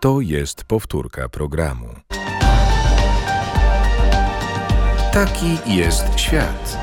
To jest powtórka programu. Taki jest świat.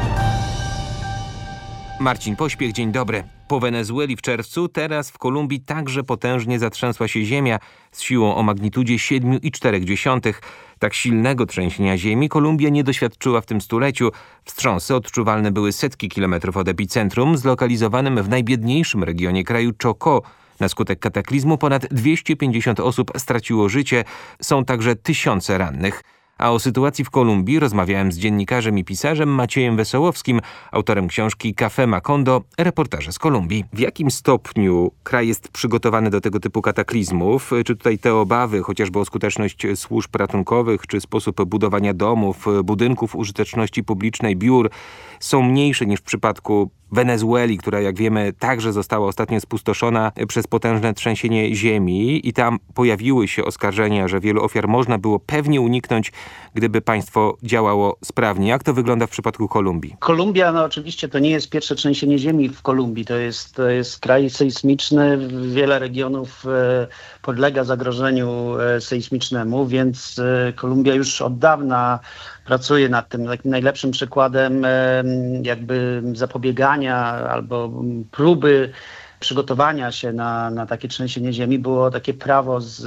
Marcin Pośpiech, dzień dobry. Po Wenezueli w czerwcu, teraz w Kolumbii także potężnie zatrzęsła się ziemia z siłą o magnitudzie 7,4. Tak silnego trzęsienia ziemi Kolumbia nie doświadczyła w tym stuleciu. Wstrząsy odczuwalne były setki kilometrów od epicentrum, zlokalizowanym w najbiedniejszym regionie kraju Chocó. Na skutek kataklizmu ponad 250 osób straciło życie, są także tysiące rannych. A o sytuacji w Kolumbii rozmawiałem z dziennikarzem i pisarzem Maciejem Wesołowskim, autorem książki Café Macondo, reportaże z Kolumbii. W jakim stopniu kraj jest przygotowany do tego typu kataklizmów? Czy tutaj te obawy, chociażby o skuteczność służb ratunkowych, czy sposób budowania domów, budynków użyteczności publicznej, biur, są mniejsze niż w przypadku Wenezueli, która, jak wiemy, także została ostatnio spustoszona przez potężne trzęsienie ziemi i tam pojawiły się oskarżenia, że wielu ofiar można było pewnie uniknąć, gdyby państwo działało sprawnie. Jak to wygląda w przypadku Kolumbii? Kolumbia, oczywiście to nie jest pierwsze trzęsienie ziemi w Kolumbii. To jest kraj sejsmiczny. Wiele regionów podlega zagrożeniu sejsmicznemu, więc Kolumbia już od dawna pracuje nad tym. Takim najlepszym przykładem jakby zapobiegania albo próby przygotowania się na takie trzęsienie ziemi było takie prawo z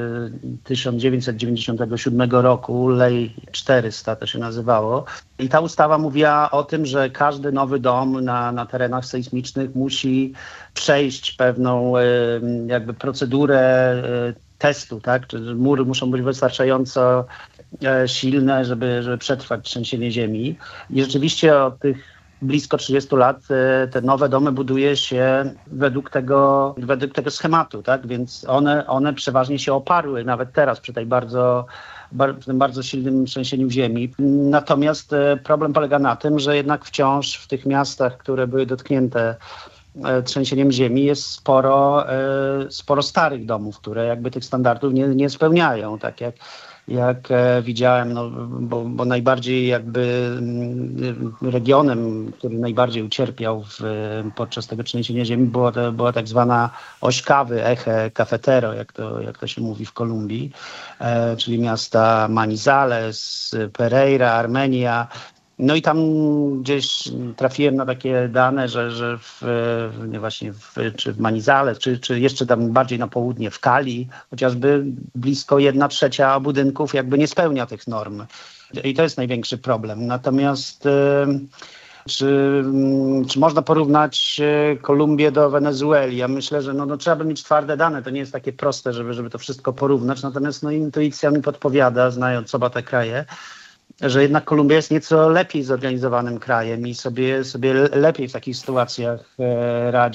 1997 roku, Ley 400 to się nazywało. I ta ustawa mówiła o tym, że każdy nowy dom na terenach sejsmicznych musi przejść pewną jakby procedurę testu, tak? Czy mury muszą być wystarczająco silne, żeby przetrwać trzęsienie ziemi. I rzeczywiście od tych blisko 30 lat te nowe domy buduje się według tego schematu, tak? Więc one przeważnie się oparły, nawet teraz przy tej tym bardzo silnym trzęsieniu ziemi. Natomiast problem polega na tym, że jednak wciąż w tych miastach, które były dotknięte trzęsieniem ziemi, jest sporo starych domów, które jakby tych standardów nie spełniają, tak jak widziałem, bo najbardziej jakby regionem, który najbardziej ucierpiał podczas tego trzęsienia ziemi była tak zwana oś kawy, Eje Cafetero, jak to się mówi w Kolumbii, czyli miasta Manizales, Pereira, Armenia. No i tam gdzieś trafiłem na takie dane, że czy w Manizales, czy jeszcze tam bardziej na południe, w Cali, chociażby blisko 1/3 budynków jakby nie spełnia tych norm. I to jest największy problem. Natomiast czy można porównać Kolumbię do Wenezueli? Ja myślę, że trzeba by mieć twarde dane. To nie jest takie proste, żeby to wszystko porównać. Natomiast intuicja mi podpowiada, znając oba te kraje, że jednak Kolumbia jest nieco lepiej zorganizowanym krajem i sobie lepiej w takich sytuacjach radzi.